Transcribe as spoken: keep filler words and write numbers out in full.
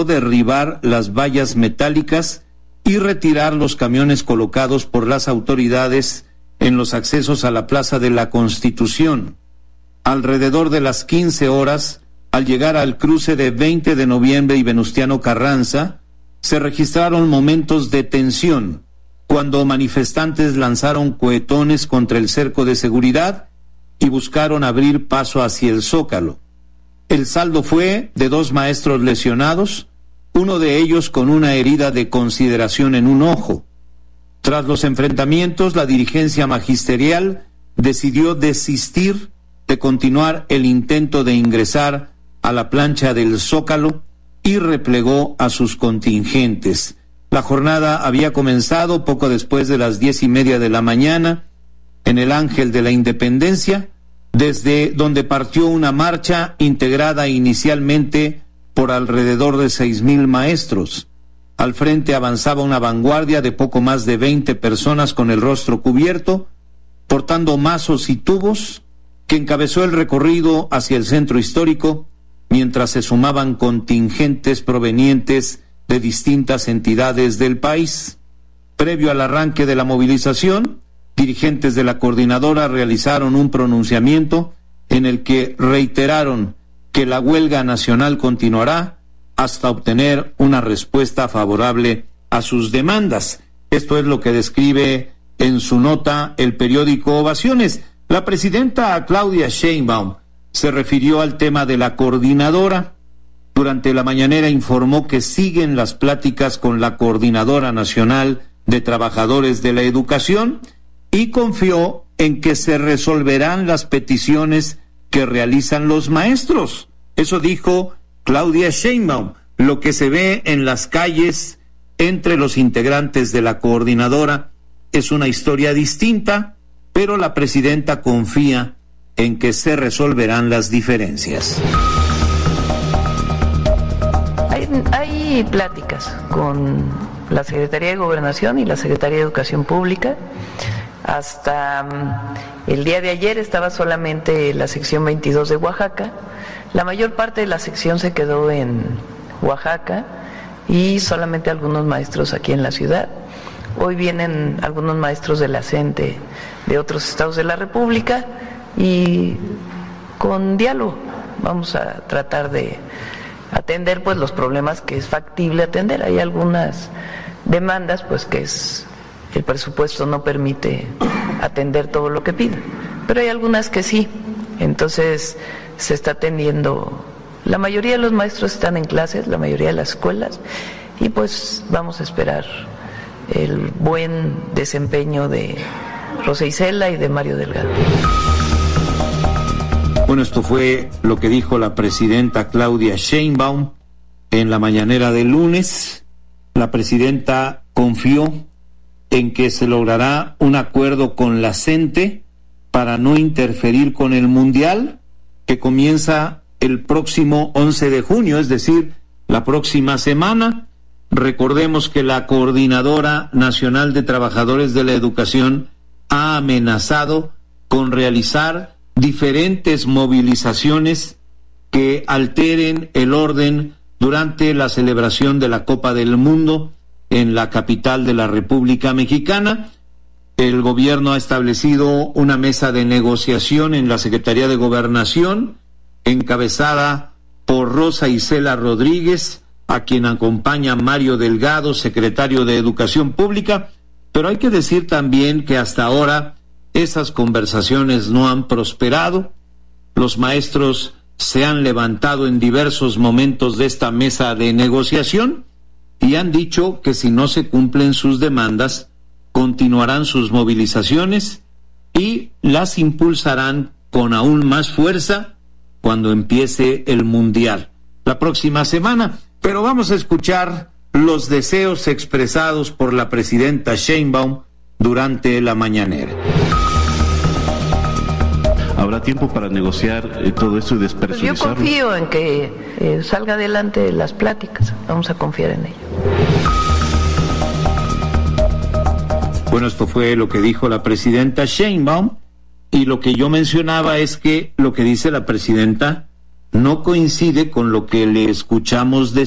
derribar las vallas metálicas y retirar los camiones colocados por las autoridades en los accesos a la Plaza de la Constitución. Alrededor de las quince horas, al llegar al cruce de veinte de noviembre y Venustiano Carranza, se registraron momentos de tensión cuando manifestantes lanzaron cohetones contra el cerco de seguridad y buscaron abrir paso hacia el Zócalo. El saldo fue de dos maestros lesionados, uno de ellos con una herida de consideración en un ojo. Tras los enfrentamientos, la dirigencia magisterial decidió desistir de continuar el intento de ingresar a la plancha del Zócalo y replegó a sus contingentes. La jornada había comenzado poco después de las diez y media de la mañana en el Ángel de la Independencia, desde donde partió una marcha integrada inicialmente por alrededor de seis mil maestros. Al frente avanzaba una vanguardia de poco más de veinte personas con el rostro cubierto, portando mazos y tubos, que encabezó el recorrido hacia el centro histórico, mientras se sumaban contingentes provenientes de distintas entidades del país. Previo al arranque de la movilización, dirigentes de la coordinadora realizaron un pronunciamiento en el que reiteraron que la huelga nacional continuará hasta obtener una respuesta favorable a sus demandas. Esto es lo que describe en su nota el periódico Ovaciones. La presidenta Claudia Sheinbaum se refirió al tema de la coordinadora. Durante la mañanera informó que siguen las pláticas con la Coordinadora Nacional de Trabajadores de la Educación y confió en que se resolverán las peticiones que realizan los maestros. Eso dijo Claudia Sheinbaum. Lo que se ve en las calles entre los integrantes de la coordinadora es una historia distinta, pero la presidenta confía en que se resolverán las diferencias. Hay, hay pláticas con la Secretaría de Gobernación y la Secretaría de Educación Pública. Hasta um, el día de ayer estaba solamente la sección veintidós de Oaxaca. La mayor parte de la sección se quedó en Oaxaca y solamente algunos maestros aquí en la ciudad. Hoy vienen algunos maestros de la CENTE de otros estados de la República y con diálogo vamos a tratar de atender pues los problemas que es factible atender. Hay algunas demandas pues que es el presupuesto no permite atender todo lo que piden, pero hay algunas que sí. Entonces se está atendiendo. La mayoría de los maestros están en clases, la mayoría de las escuelas, y pues vamos a esperar el buen desempeño de Rosa Isela y de Mario Delgado. Bueno, esto fue lo que dijo la presidenta Claudia Sheinbaum en la mañanera del lunes. La presidenta confió en que se logrará un acuerdo con la CENTE para no interferir con el Mundial, que comienza el próximo once de junio, es decir, la próxima semana. Recordemos que la Coordinadora Nacional de Trabajadores de la Educación ha amenazado con realizar diferentes movilizaciones que alteren el orden durante la celebración de la Copa del Mundo en la capital de la República Mexicana. El gobierno ha establecido una mesa de negociación en la Secretaría de Gobernación, encabezada por Rosa Isela Rodríguez, a quien acompaña Mario Delgado, secretario de Educación Pública, pero hay que decir también que hasta ahora esas conversaciones no han prosperado. Los maestros se han levantado en diversos momentos de esta mesa de negociación y han dicho que si no se cumplen sus demandas, continuarán sus movilizaciones y las impulsarán con aún más fuerza cuando empiece el Mundial la próxima semana. Pero vamos a escuchar los deseos expresados por la presidenta Sheinbaum durante la mañanera. ¿Habrá tiempo para negociar eh, todo esto y despresurizarlo? Pues yo confío en que eh, salga adelante las pláticas. Vamos a confiar en ello. Bueno, esto fue lo que dijo la presidenta Sheinbaum, y lo que yo mencionaba es que lo que dice la presidenta no coincide con lo que le escuchamos decir